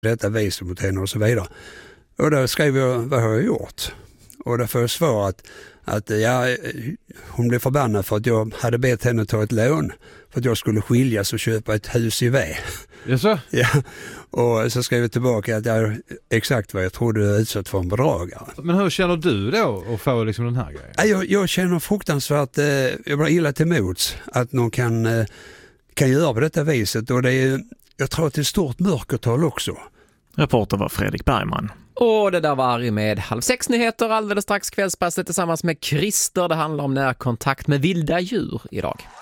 detta visum mot henne och så vidare. Och då skrev jag, vad har jag gjort? Och då får jag svar att hon blev förbannad för att jag hade bett henne ta ett lån för att jag skulle skiljas och köpa ett hus i V. Jaså? Ja, och så skrev jag tillbaka att jag exakt vad jag trodde jag utsatt för en bedragare. Men hur känner du då att få liksom den här grejen? Jag känner fruktansvärt, jag blir illa till mods att någon kan göra på detta viset, och det är, jag tror att det är ett stort mörkertal också. Reporter var Fredrik Bergman. Och det där var Ari med 5:30-nyheter alldeles strax kvällspasset tillsammans med Christer. Det handlar om närkontakt med vilda djur idag.